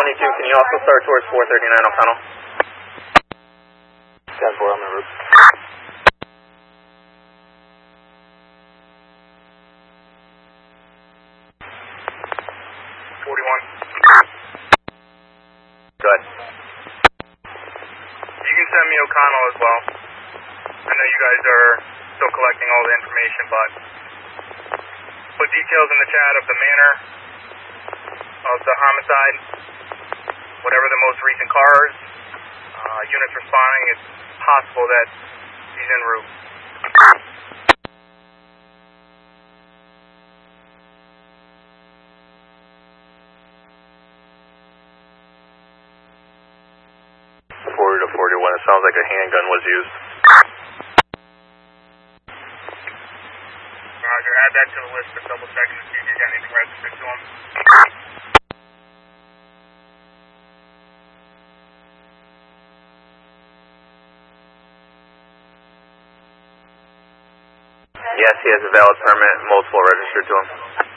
22, can you also start towards 439 O'Connell? 10-4 on the route. 41. Good. You can send me O'Connell as well. I know you guys are still collecting all the information, but put details in the chat of the manner of the homicide, whatever the most recent cars, units responding. It's possible that he's en route. To 41, it sounds like a handgun was used. Roger, add that to the list for double checking to see if you got anything registered to him. Yes, he has a valid permit, multiple registered to him.